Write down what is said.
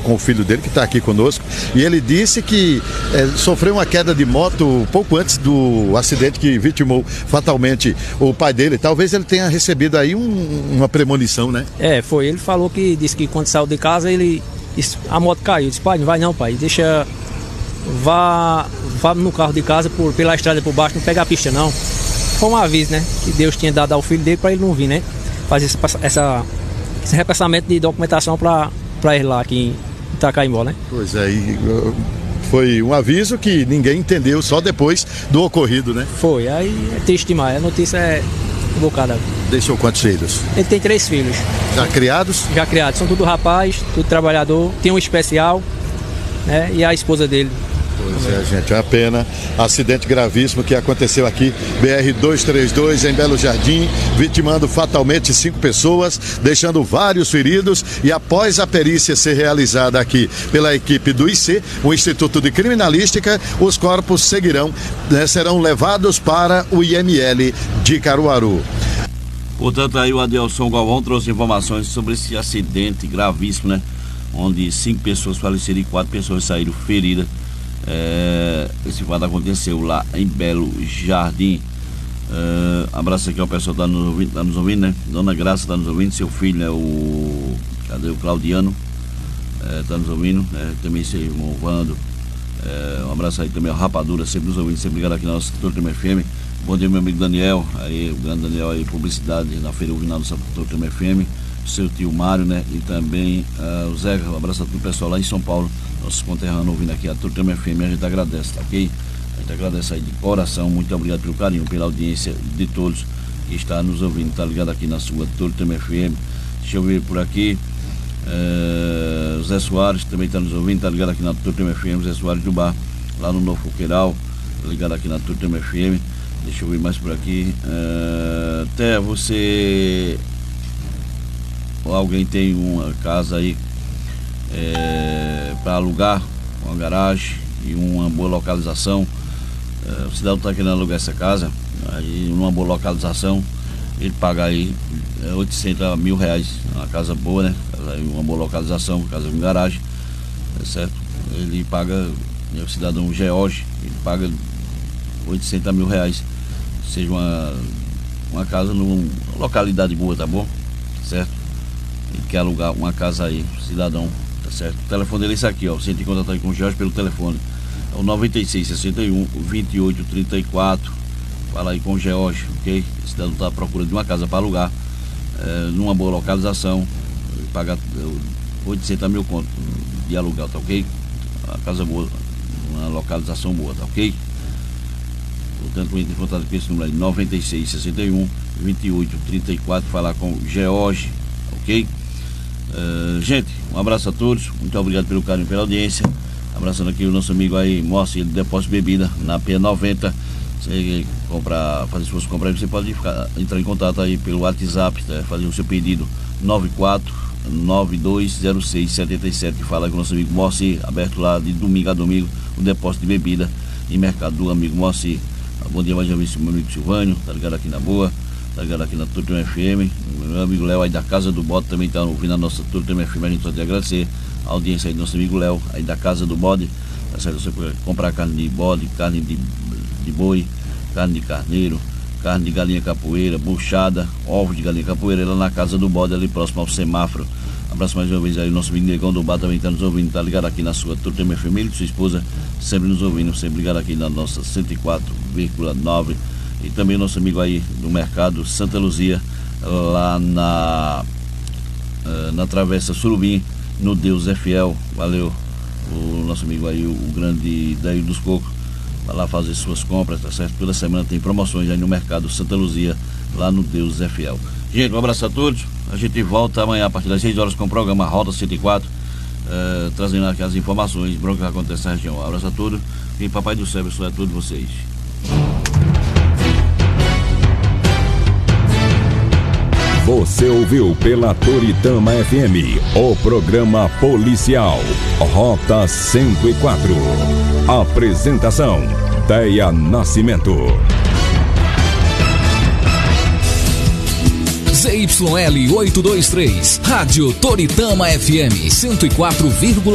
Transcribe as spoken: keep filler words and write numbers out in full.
com o filho dele, que está aqui conosco, e ele disse que é, sofreu uma queda de moto pouco antes do acidente que vitimou fatalmente o pai dele. Talvez ele tenha recebido aí um, uma premonição, né? É, foi. Ele falou que disse que quando saiu de casa, ele a moto caiu. Disse, pai, não vai não, pai. Deixa. Vá, vá no carro de casa por, pela estrada por baixo, não pega a pista não. Foi um aviso, né? Que Deus tinha dado ao filho dele para ele não vir, né? Fazer esse, essa, esse repassamento de documentação para ele lá aqui em Itacaimbó, né? Pois é, e foi um aviso que ninguém entendeu só depois do ocorrido, né? Foi, aí é triste demais. A notícia é bocada. Deixou quantos filhos? Ele tem três filhos. Já criados? Já criados, são tudo rapaz, tudo trabalhador, tem um especial, né? E a esposa dele. Pois é, gente, é uma pena. Acidente gravíssimo que aconteceu aqui, B R duzentos e trinta e dois, em Belo Jardim, vitimando fatalmente cinco pessoas, deixando vários feridos. E após a perícia ser realizada aqui pela equipe do I C, o Instituto de Criminalística, os corpos seguirão, né, serão levados para o I M L de Caruaru. Portanto, aí o Adelson Galvão trouxe informações sobre esse acidente gravíssimo, né? Onde cinco pessoas faleceram e quatro pessoas saíram feridas. É, esse fato aconteceu lá em Belo Jardim. É, abraço aqui ao pessoal que está nos ouvindo, tá nos ouvindo, né? Dona Graça está nos ouvindo, seu filho, né? O, cadê o Claudiano? Está é, nos ouvindo, é, também seu irmão Vando. É, um abraço aí também ao Rapadura, sempre nos ouvindo, sempre ligado aqui na nossa Tortema F M. Bom dia, meu amigo Daniel, aí, o grande Daniel aí, publicidade na feira ouvindo na nossa Tortema F M. Seu tio Mário, né? E também uh, o Zé, um abraço a todo o pessoal lá em São Paulo, nossos conterrâneos ouvindo aqui a Tortema F M, a gente agradece, tá ok? A gente agradece aí de coração, muito obrigado pelo carinho, pela audiência de todos que está nos ouvindo, tá ligado aqui na sua Tortema F M. Deixa eu ver por aqui, uh, Zé Soares também está nos ouvindo, tá ligado aqui na Tortema F M, Zé Soares do Bar, lá no Novo Coqueiral, tá ligado aqui na Tortema F M. Deixa eu ver mais por aqui, uh, até você... Alguém tem uma casa aí é, para alugar, uma garagem e uma boa localização. É, o cidadão está querendo alugar essa casa, aí numa boa localização, ele paga aí é, oitocentos mil reais, uma casa boa, né? Uma boa localização, casa com garagem, é certo? Ele paga, é o cidadão George, ele paga oitocentos mil reais, seja uma, uma casa numa localidade boa, tá bom? Certo? Ele quer alugar uma casa aí, cidadão, tá certo? O telefone dele é esse aqui, ó. Você tem que contatar aí com o Jorge pelo telefone. É o noventa e seis, sessenta e um, vinte e oito, trinta e quatro. Fala aí com o Jorge, ok? O cidadão tá à procura de uma casa para alugar, é, numa boa localização. Ele paga oitocentos mil conto de aluguel, tá ok? Uma casa boa, uma localização boa, tá ok? Portanto, a gente tem contato com esse número aí, noventa e seis, sessenta e um, vinte e oito, trinta e quatro. Falar com o Jorge. Ok? Uh, gente, um abraço a todos, muito obrigado pelo carinho e pela audiência. Abraçando aqui o nosso amigo aí, Mossi, ele depósito de bebida na P noventa. Você comprar, fazer suas compras, você pode ficar, entrar em contato aí pelo WhatsApp, tá? Fazer o seu pedido nove quatro nove dois zero seis sete sete. Fala com o nosso amigo Mossi, aberto lá de domingo a domingo, o depósito de bebida em mercado do amigo Mossi. Bom dia mais uma vez, meu amigo Silvânio, tá ligado aqui na boa. Tá ligado aqui na Tortema F M, meu amigo Léo aí da Casa do Bode também tá ouvindo a nossa Tortema F M. A gente só tem a agradecer a audiência aí do nosso amigo Léo aí da Casa do Bode, tá certo? Você pode comprar carne de bode, carne de, de boi, carne de carneiro, carne de galinha capoeira, buchada, ovos de galinha capoeira, lá na Casa do Bode, ali próximo ao semáforo. Abraço mais uma vez aí, o nosso amigo Negão do Bar também tá nos ouvindo, tá ligado aqui na sua Tortema F M, ele e sua esposa sempre nos ouvindo, sempre ligado aqui na nossa cento e quatro vírgula nove. E também o nosso amigo aí do mercado Santa Luzia, lá na na Travessa Surubim, no Deus é Fiel. Valeu, o nosso amigo aí, o, o grande Daí dos Cocos, vai lá fazer suas compras, tá certo? Toda semana tem promoções aí no mercado Santa Luzia, lá no Deus é Fiel. Gente, um abraço a todos, a gente volta amanhã a partir das seis horas com o programa Rota cento e quatro, uh, trazendo aqui as informações, o que acontece na região. Um abraço a todos e Papai do Céu abençoe a todos vocês. Você ouviu pela Toritama F M o programa policial Rota cento e quatro. Apresentação: Deia Nascimento. Z Y L oitocentos e vinte e três, Rádio Toritama F M cento e quatro vírgula